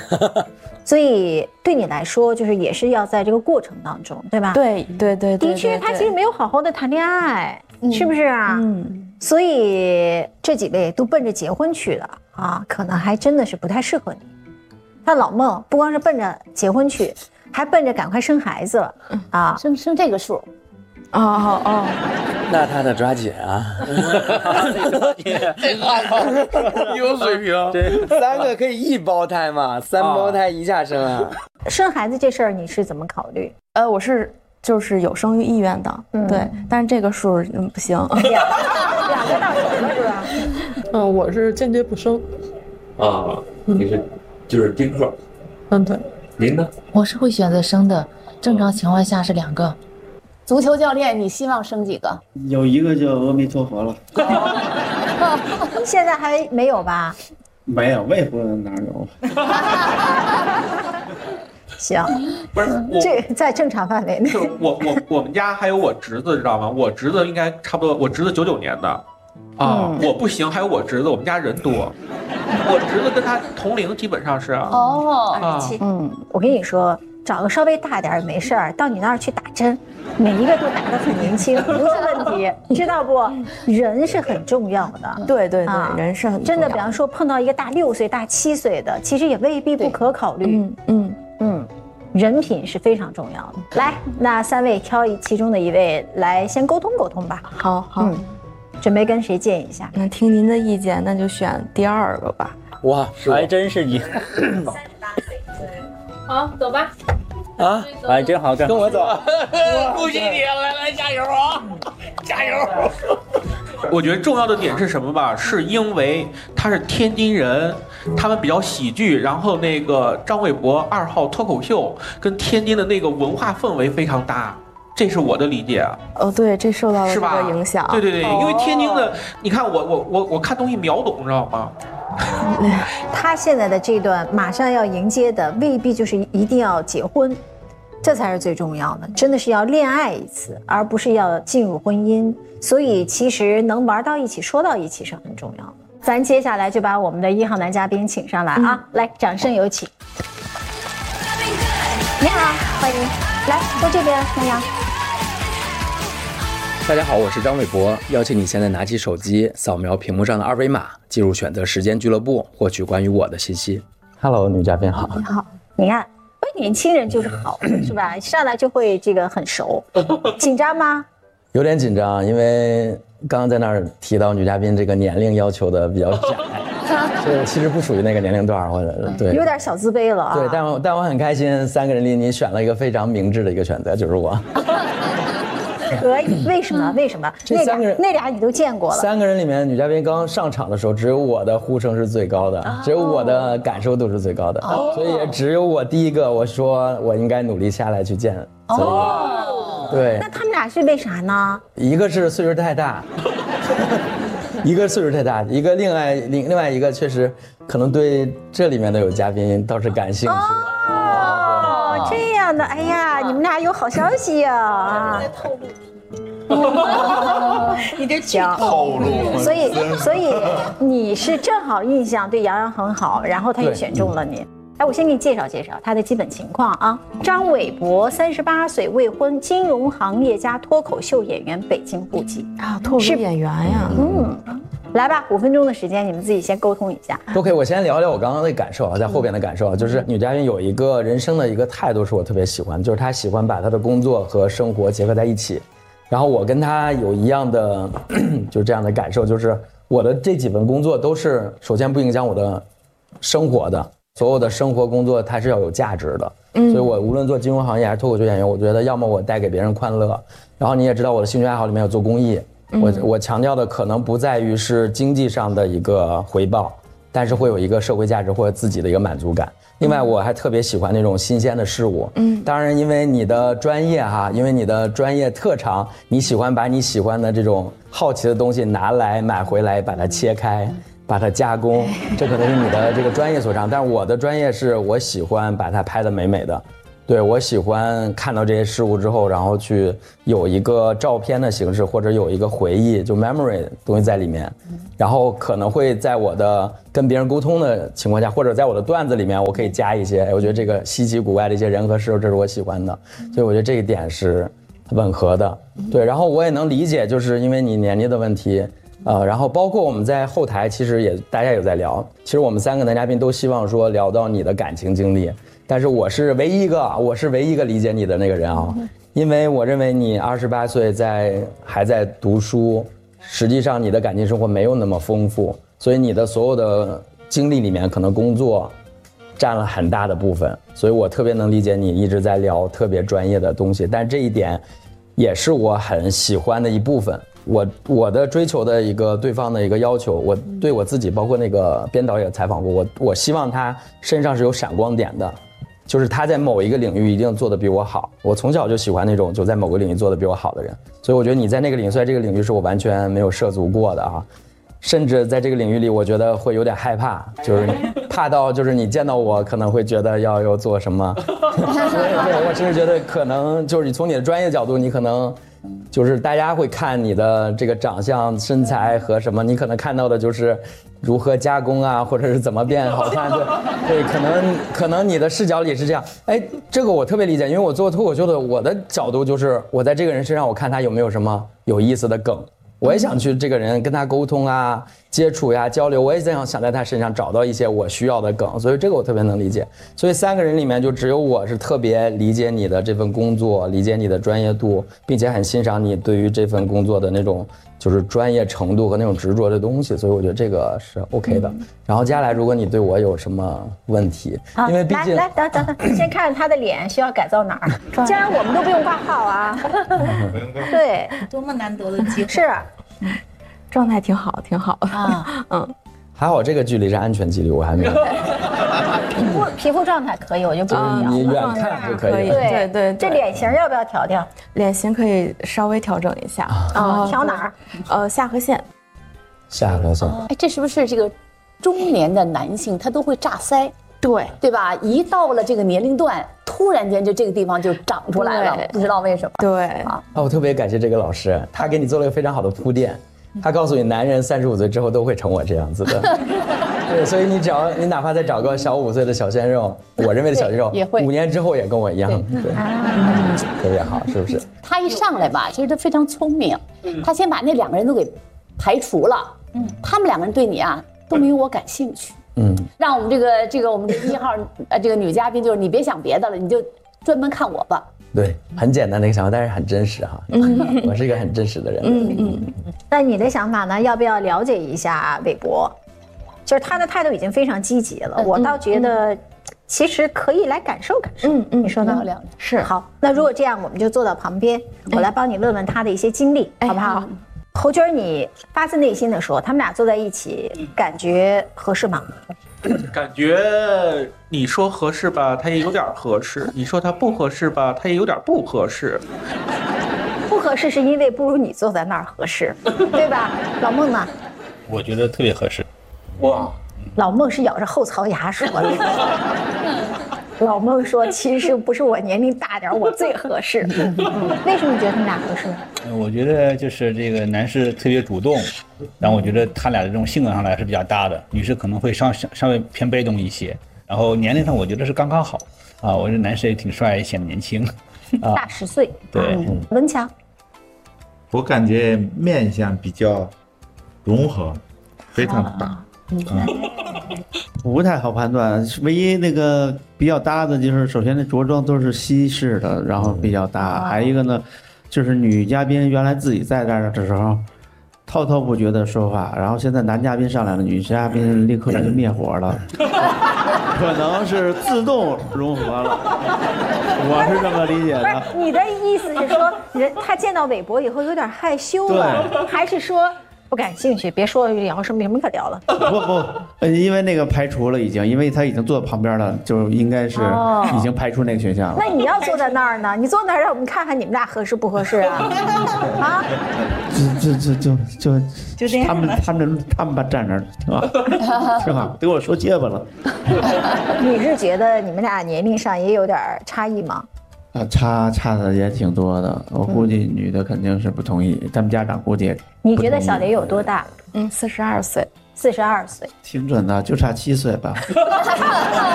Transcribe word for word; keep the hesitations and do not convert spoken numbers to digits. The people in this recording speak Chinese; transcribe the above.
所以对你来说，就是也是要在这个过程当中，对吧？ 对对对对， 的确，他其实没有好好的谈恋爱，是不是啊？ 嗯， 所以这几位都奔着结婚去了啊，可能还真的是不太适合你。他老孟不光是奔着结婚去，还奔着赶快生孩子了啊， 生生这个数。 哦哦哦， 那他得抓紧啊！ 这话有水平。 这三个可以一胞胎嘛？三胞胎一下生啊！ 生孩子这事儿你是怎么考虑？ 呃，我是就是有生育意愿的，嗯、对，但是这个数嗯不行， 两两个到手了是吧？ 嗯，我是坚决不生。 啊，你是就是丁克。 嗯，对。 您呢？ 我是会选择生的，正常情况下是两个。足球教练，你希望生几个？ 有一个就阿弥陀佛了。 现在还没有吧？ 没有，未婚哪有？ 行， 不是我这在正常范围内。 就是我我我们家还有我侄子，知道吗？我侄子应该差不多，我侄子九九年的，啊、嗯，我不行，还有我侄子，我们家人多，我侄子跟他同龄，基本上是啊。 哦， 二十七。嗯，我跟你说，找个稍微大点没事儿，到你那儿去打针。每一个都打得很年轻，不是问题，知道不？人是很重要的， 对对对，啊、人是很真的。比方说碰到一个大六岁、大七岁的，其实也未必不可考虑。 嗯嗯嗯，人品是非常重要的。来，那三位挑一其中的一位来先沟通沟通吧。 好好、嗯， 准备跟谁见一下？ 那听您的意见，那就选第二个吧。 哇，还真是你。 三十八岁，对。好，走吧。 啊，哎，真好，跟我走， 恭喜你，来来加油啊，加油！ 我觉得重要的点是什么吧？是因为他是天津人，他们比较喜剧，然后那个张伟博二号脱口秀跟天津的那个文化氛围非常搭。这是我的理解啊。 哦，对，这受到了这个影响。 对对对，因为天津的，你看我我我我看东西秒懂，知道吗？ 他现在的这段马上要迎接的，未必就是一定要结婚，这才是最重要的。真的是要恋爱一次，而不是要进入婚姻。所以其实能玩到一起，说到一起是很重要的。咱接下来就把我们的一号男嘉宾请上来啊，嗯、来，掌声有请。你好，欢迎，来到这边，南阳。 大家好，我是张伟博，邀请你现在拿起手机，扫描屏幕上的二维码，进入选择时间俱乐部，获取关于我的信息。Hello， 女嘉宾好。 你好，你看，年轻人就是好，是吧？上来就会这个很熟，紧张吗？ 有点紧张，因为刚刚在那儿提到女嘉宾这个年龄要求的比较窄，所以我其实不属于那个年龄段，或者对， 有点小自卑了啊。 对，但我但我很开心，三个人里你选了一个非常明智的一个选择，就是我。 可以？为什么？为什么？ 这三个人， 那俩你都见过了。 三个人里面，女嘉宾刚上场的时候，只有我的呼声是最高的，哦、只有我的感受度是最高的，哦、所以也只有我第一个，我说我应该努力下来去见。哦，对。 那他们俩是为啥呢？ 一个是岁数太大，一个岁数太大，一个另外另另外一个确实可能对这里面的有嘉宾倒是感兴趣。 哦，这样的，哎呀，你们俩有好消息呀！啊，在透露。你这剧透露。所以，所以你是正好印象对杨洋很好，然后他也选中了你。哎，我先给你介绍介绍他的基本情况啊。张伟博，三十八岁，未婚，金融行业加脱口秀演员，北京户籍啊，脱口秀演员呀。 嗯，来吧，五分钟的时间，你们自己先沟通一下。 OK， 我先聊聊我刚刚的感受啊，在后边的感受啊，就是女嘉宾有一个人生的一个态度是我特别喜欢，就是她喜欢把她的工作和生活结合在一起。然后我跟她有一样的，就是这样的感受，就是我的这几份工作都是首先不影响我的生活的。所有的生活工作它是要有价值的，嗯，所以我无论做金融行业还是脱口秀演员，我觉得要么我带给别人欢乐，然后你也知道我的兴趣爱好里面有做公益，嗯、我我强调的可能不在于是经济上的一个回报，但是会有一个社会价值或者自己的一个满足感。另外我还特别喜欢那种新鲜的事物，嗯，当然因为你的专业哈，因为你的专业特长，你喜欢把你喜欢的这种好奇的东西拿来买回来，把它切开。把它加工，这可能是你的这个专业所长，但是我的专业是我喜欢把它拍得美美的， 对，我喜欢看到这些事物之后，然后去有一个照片的形式，或者有一个回忆，就 memory 的东西在里面，然后可能会在我的跟别人沟通的情况下，或者在我的段子里面，我可以加一些，我觉得这个稀奇古怪的一些人和事，这是我喜欢的，所以我觉得这一点是吻合的。对，然后我也能理解，就是因为你年龄的问题。呃，然后包括我们在后台，其实也大家有在聊。其实我们三个男嘉宾都希望说聊到你的感情经历，但是我是唯一一个，我是唯一一个理解你的那个人啊，因为我认为你二十八岁在还在读书，实际上你的感情生活没有那么丰富，所以你的所有的经历里面可能工作占了很大的部分，所以我特别能理解你一直在聊特别专业的东西，但这一点也是我很喜欢的一部分。我我的追求的一个对方的一个要求，我对我自己，包括那个编导也采访过我，我希望他身上是有闪光点的，就是他在某一个领域一定做得比我好。我从小就喜欢那种就在某个领域做得比我好的人，所以我觉得你在那个领域，在这个领域是我完全没有涉足过的啊，甚至在这个领域里，我觉得会有点害怕，就是怕到就是你见到我可能会觉得要要做什么，所以我甚至觉得可能就是从你的专业角度，你可能。就是大家会看你的这个长相、身材和什么，你可能看到的就是如何加工啊，或者是怎么变好看。对，对，可能可能你的视角里是这样。哎，这个我特别理解，因为我做脱口秀的，我的角度就是我在这个人身上，我看他有没有什么有意思的梗。我也想去这个人跟他沟通啊、接触呀、交流，我也想想在他身上找到一些我需要的梗，所以这个我特别能理解。所以三个人里面就只有我是特别理解你的这份工作，理解你的专业度，并且很欣赏你对于这份工作的那种就是专业程度和那种执着的东西，所以我觉得这个是 OK 的。嗯、然后接下来，如果你对我有什么问题，因为毕竟来来等等等，先看他的脸需要改造哪儿？既然我们都不用挂号啊，对， 多么难得的机会。 是。 嗯，状态挺好，挺好的啊。嗯， 还好这个距离是安全距离，我还没有。 皮肤皮肤状态可以，我就不用聊。 你远看就可以。 对对对，这脸型要不要调调？ 脸型可以稍微调整一下。 啊，调哪儿？ 呃，下颌线。 下颌线。 哎，这是不是这个中年的男性他都会炸腮？ 对对吧？一到了这个年龄段，突然间就这个地方就长出来了，不知道为什么。 对啊，我特别感谢这个老师，他给你做了一个非常好的铺垫。他告诉你，男人三十五岁之后都会成我这样子的。对，所以你只要你哪怕再找个小五岁的小鲜肉，我认为的小鲜肉， 也会五年之后也跟我一样，对，对啊、特别好，是不是？ 他一上来吧，其实他非常聪明，他先把那两个人都给排除了。嗯，他们两个人对你啊都没有我感兴趣。嗯，让我们这个这个我们这一号呃这个女嘉宾，就是你别想别的了，你就专门看我吧。 对，很简单的一个想法，但是很真实哈。嗯，我是一个很真实的人。嗯嗯。 那你的想法呢？要不要了解一下韦伯？就是他的态度已经非常积极了，我倒觉得其实可以来感受感受。嗯嗯，你说呢？是。好，那如果这样，我们就坐到旁边，我来帮你问问他的一些经历，好不好？侯军，你发自内心的说，他们俩坐在一起，感觉合适吗？ 感觉你说合适吧，他也有点合适；你说他不合适吧，他也有点不合适。 不合适是因为不如你坐在那儿合适，对吧？老孟呢？ 我觉得特别合适。 哇， 老孟是咬着后槽牙说的。老孟说：“其实不是我年龄大点，我最合适。为什么你觉得他们俩合适？ 我觉得就是这个男士特别主动，然后我觉得他俩的这种性格上来是比较搭的，女士可能会稍稍微偏被动一些。然后年龄上我觉得是刚刚好啊，我觉得男士也挺帅，显得年轻， 啊、大十岁。 对， 嗯、文强， 我感觉面相比较融合，非常搭。啊嗯， 不太好判断，唯一那个比较搭的就是，首先那着装都是西式的，然后比较搭。还有一个呢，就是女嘉宾原来自己在这儿的时候，滔滔不绝的说话，然后现在男嘉宾上来了，女嘉宾立刻就灭火了，可能是自动融合了，我是这么理解的。 不是，你的意思是说，人他见到韦伯以后有点害羞了，还是说？不感兴趣，别说聊什么什么可聊了。 不不，因为那个排除了已经，因为他已经坐旁边了，就应该是已经排除那个选项了。 那你要坐在那儿呢？你坐那儿让我们看看你们俩合适不合适啊？啊？ 就就就就就这样。 他们他们他们吧站那儿挺好，挺好，给我说结巴了。 你是觉得你们俩年龄上也有点差异吗？ 啊，差差的也挺多的。我估计女的肯定是不同意，他们家长估计也不同意。 你觉得小雷有多大？ 嗯，四十二岁。 四十二岁， 挺准的，就差七岁吧。